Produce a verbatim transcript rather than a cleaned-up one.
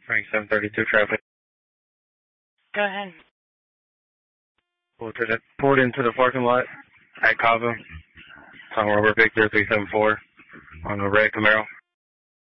Frank seven thirty-two traffic. Go ahead. Pulled, to the, pulled into the parking lot at Cava. On Robert Victor three seven four on a red Camaro.